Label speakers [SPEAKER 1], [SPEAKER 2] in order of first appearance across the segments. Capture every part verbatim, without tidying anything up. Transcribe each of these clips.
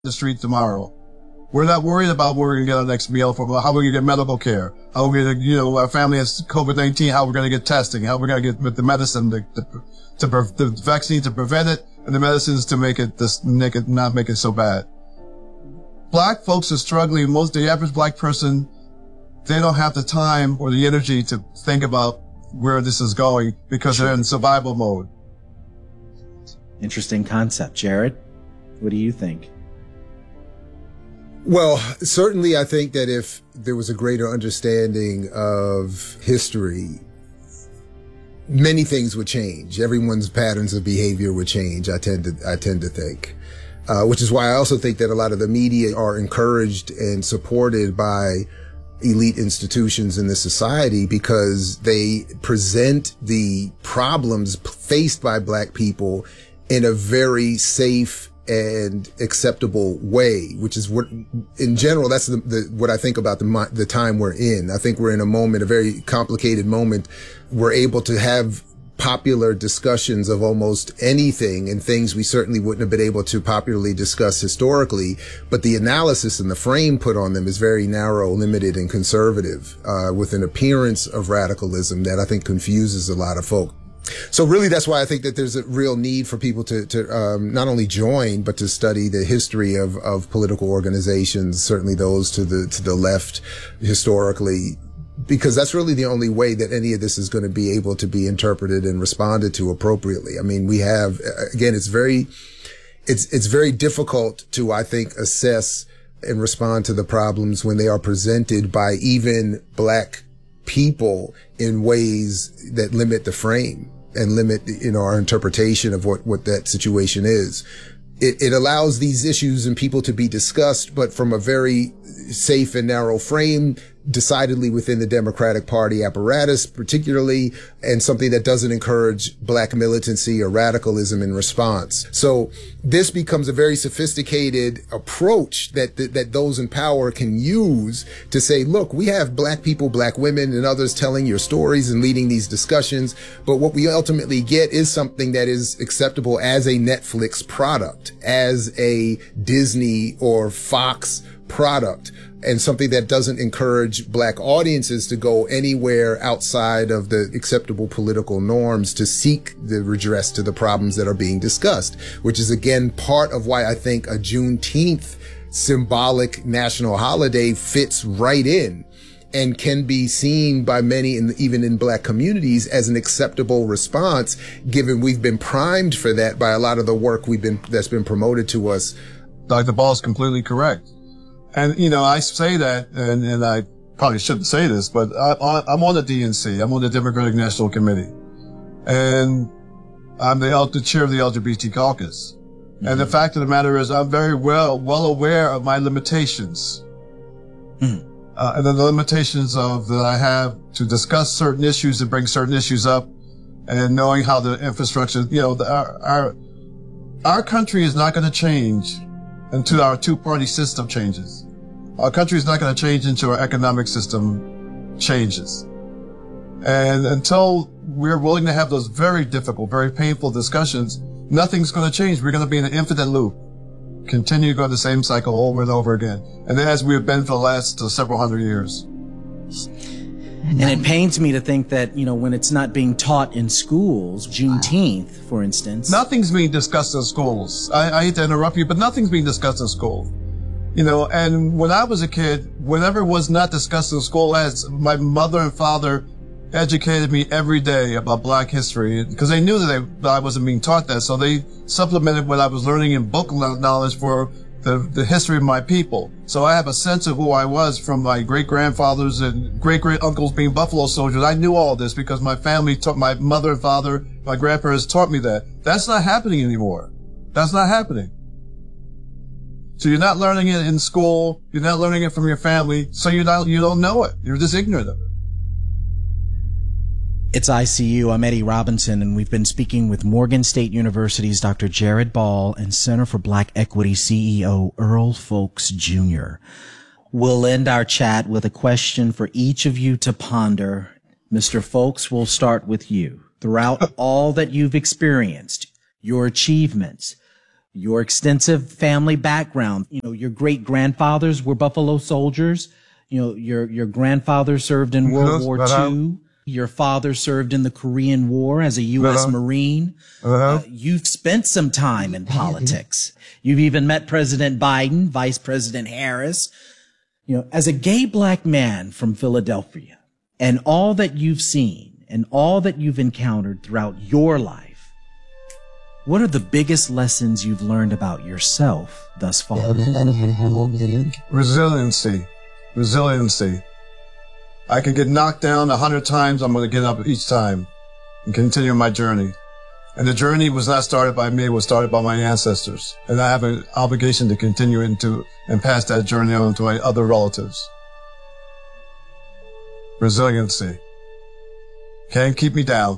[SPEAKER 1] the street tomorrow. We're not worried about where we're going to get our next meal from, how we're going to get medical care, how we're going to, you know, our family has COVID nineteen, how we're going to get testing, how we're going to get the medicine, the, the, to, the vaccine to prevent it, and the medicines to make it, this, make it, not make it so bad. Black folks are struggling. Most, the average black person, they don't have the time or the energy to think about where this is going because they're in survival mode.
[SPEAKER 2] Interesting concept. Jared, what do you think?
[SPEAKER 3] Well, certainly I think that if there was a greater understanding of history, many things would change. Everyone's patterns of behavior would change, I tend to, I tend to think. Uh, which is why I also think that a lot of the media are encouraged and supported by elite institutions in this society because they present the problems faced by black people in a very safe and acceptable way, which is what, in general, that's the, the what I think about the the time we're in. I think we're in a moment, a very complicated moment. We're able to have popular discussions of almost anything and things we certainly wouldn't have been able to popularly discuss historically, but the analysis and the frame put on them is very narrow, limited, and conservative, uh, with an appearance of radicalism that I think confuses a lot of folk. So really, that's why I think that there's a real need for people to, to um, not only join, but to study the history of, of political organizations, certainly those to the to the left historically, because that's really the only way that any of this is going to be able to be interpreted and responded to appropriately. I mean, we have, again, it's very, it's it's very difficult to, I think, assess and respond to the problems when they are presented by even black people in ways that limit the frame and limit, you know, our interpretation of what, what that situation is. It, it allows these issues and people to be discussed, but from a very safe and narrow frame, decidedly within the Democratic Party apparatus, particularly, and something that doesn't encourage black militancy or radicalism in response. So this becomes a very sophisticated approach that, that, that those in power can use to say, look, we have black people, black women, and others telling your stories and leading these discussions. But what we ultimately get is something that is acceptable as a Netflix product, as a Disney or Fox product, and something that doesn't encourage black audiences to go anywhere outside of the acceptable political norms to seek the redress to the problems that are being discussed, which is again part of why I think a Juneteenth symbolic national holiday fits right in and can be seen by many, in, even in black communities, as an acceptable response, given we've been primed for that by a lot of the work we've been that's been promoted to us.
[SPEAKER 1] Doctor Ball is completely correct. And, you know, I say that, and, and I probably shouldn't say this, but I, I'm on the D N C. I'm on the Democratic National Committee. And I'm the, the chair of the L G B T caucus. Mm-hmm. And the fact of the matter is I'm very well, well aware of my limitations. Mm-hmm. Uh, and the limitations of that I have to discuss certain issues and bring certain issues up, and knowing how the infrastructure, you know, the, our, our, our country is not going to change until our two-party system changes. Our country is not going to change until our economic system changes. And until we're willing to have those very difficult, very painful discussions, nothing's going to change. We're going to be in an infinite loop, continue to go the same cycle over and over again. And as we have been for the last uh, several hundred years.
[SPEAKER 2] And it pains me to think that, you know, when it's not being taught in schools, Juneteenth, for instance.
[SPEAKER 1] Nothing's being discussed in schools. I, I hate to interrupt you, but nothing's being discussed in school. You know, and when I was a kid, whenever it was not discussed in school, as my mother and father educated me every day about black history, because they knew that, they, that I wasn't being taught that, so they supplemented what I was learning in book knowledge for the, the history of my people. So I have a sense of who I was from my great-grandfathers and great-great-uncles being Buffalo soldiers. I knew all this because my family taught, my mother and father, my grandparents taught me that. That's not happening anymore. That's not happening. So you're not learning it in school. You're not learning it from your family. So you're not, you don't know it. You're just ignorant of it.
[SPEAKER 2] It's I C U. I'm Eddie Robinson, and we've been speaking with Morgan State University's Doctor Jared Ball and Center for Black Equity C E O Earl Folks Junior We'll end our chat with a question for each of you to ponder. Mister Folks, we'll start with you. Throughout all that you've experienced, your achievements, your extensive family background. You know, your great grandfathers were Buffalo Soldiers. You know, your, your grandfather served in World War Two. Your father served in the Korean War as a U S Uh-huh. Marine. Uh-huh. Uh, you've spent some time in politics. You've even met President Biden, Vice President Harris. You know, as a gay black man from Philadelphia, and all that you've seen and all that you've encountered throughout your life, what are the biggest lessons you've learned about yourself thus far?
[SPEAKER 1] Resiliency. Resiliency. I can get knocked down a hundred times. I'm going to get up each time and continue my journey. And the journey was not started by me. It was started by my ancestors. And I have an obligation to continue into and pass that journey on to my other relatives. Resiliency. Can't keep me down.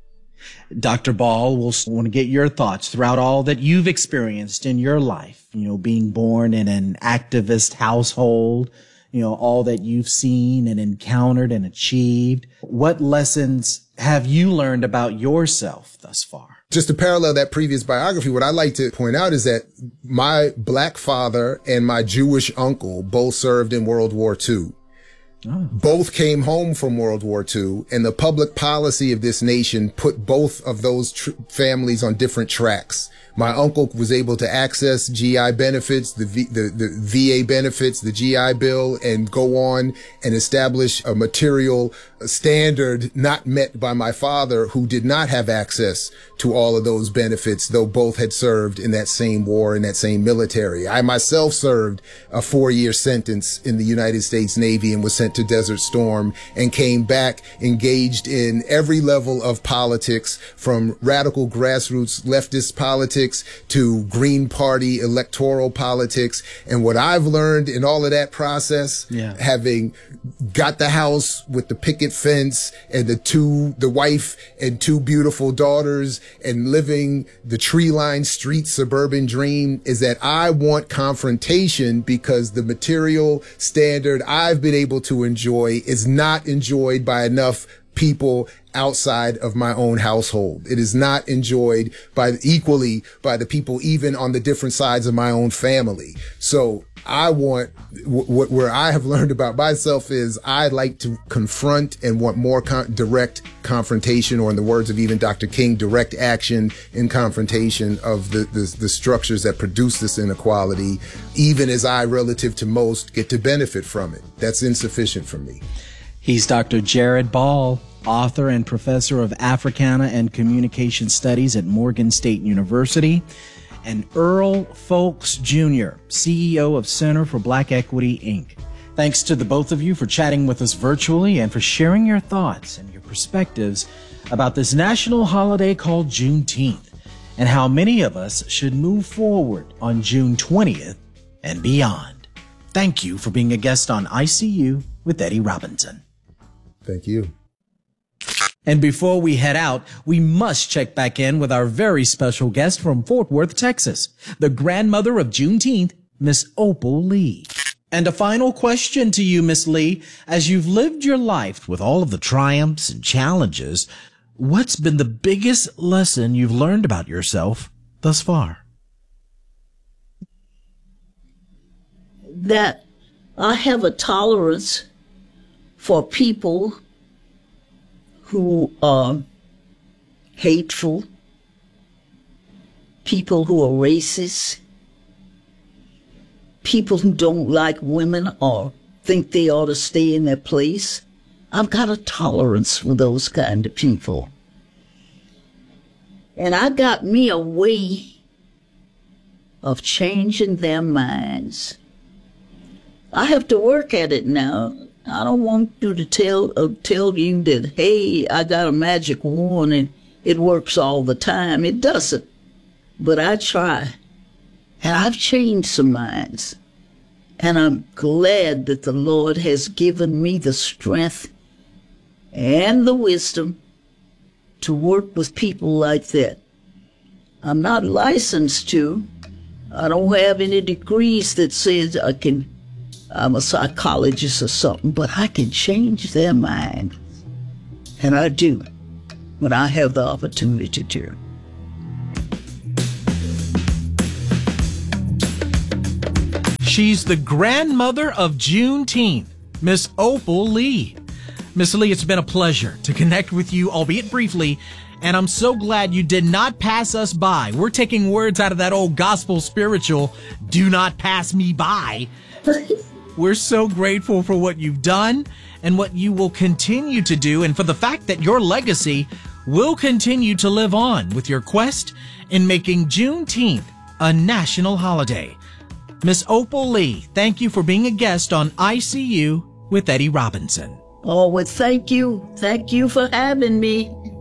[SPEAKER 2] Doctor Ball, we'll want to get your thoughts throughout all that you've experienced in your life. You know, being born in an activist household, you know, all that you've seen and encountered and achieved. What lessons have you learned about yourself thus far?
[SPEAKER 3] Just to parallel that previous biography, what I like to point out is that my black father and my Jewish uncle both served in World War Two. Oh. Both came home from World War Two, and the public policy of this nation put both of those tr- families on different tracks. My uncle was able to access G I benefits, the, v- the, the V A benefits, the G I Bill, and go on and establish a material standard not met by my father, who did not have access to all of those benefits, though both had served in that same war, in that same military. I myself served a four-year sentence in the United States Navy and was sent to Desert Storm and came back engaged in every level of politics, from radical grassroots leftist politics to Green Party electoral politics. And what I've learned in all of that process, yeah. having got the house with the picket fence and the two, the wife and two beautiful daughters, and living the tree-lined street suburban dream, is that I want confrontation, because the material standard I've been able to enjoy is not enjoyed by enough people outside of my own household. It is not enjoyed by equally by the people even on the different sides of my own family. So I want, what where I have learned about myself is I like to confront and want more con- direct confrontation, or in the words of even Doctor King, direct action in confrontation of the, the, the structures that produce this inequality, even as I, relative to most, get to benefit from it. That's insufficient for me.
[SPEAKER 2] He's Doctor Jared Ball, author and professor of Africana and Communication Studies at Morgan State University, and Earl Folks Junior, C E O of Center for Black Equity, Incorporated. Thanks to the both of you for chatting with us virtually and for sharing your thoughts and your perspectives about this national holiday called Juneteenth, and how many of us should move forward on June twentieth and beyond. Thank you for being a guest on I C U with Eddie Robinson.
[SPEAKER 3] Thank you.
[SPEAKER 2] And before we head out, we must check back in with our very special guest from Fort Worth, Texas, the grandmother of Juneteenth, Miss Opal Lee. And a final question to you, Miss Lee. As you've lived your life with all of the triumphs and challenges, what's been the biggest lesson you've learned about yourself thus far?
[SPEAKER 4] That I have a tolerance for people who are hateful, people who are racist, people who don't like women or think they ought to stay in their place. I've got a tolerance for those kind of people. And I got me a way of changing their minds. I have to work at it now. I don't want you to tell uh, tell you that, hey, I got a magic wand and it works all the time. It doesn't. But I try. And I've changed some minds. And I'm glad that the Lord has given me the strength and the wisdom to work with people like that. I'm not licensed to. I don't have any degrees that says I can I'm a psychologist or something, but I can change their mind. And I do, when I have the opportunity to.
[SPEAKER 2] She's the grandmother of Juneteenth, Miss Opal Lee. Miss Lee, it's been a pleasure to connect with you, albeit briefly, and I'm so glad you did not pass us by. We're taking words out of that old gospel spiritual, do not pass me by. We're so grateful for what you've done and what you will continue to do, and for the fact that your legacy will continue to live on with your quest in making Juneteenth a national holiday. Miss Opal Lee, thank you for being a guest on I C U with Eddie Robinson.
[SPEAKER 4] Oh, well, thank you. Thank you for having me.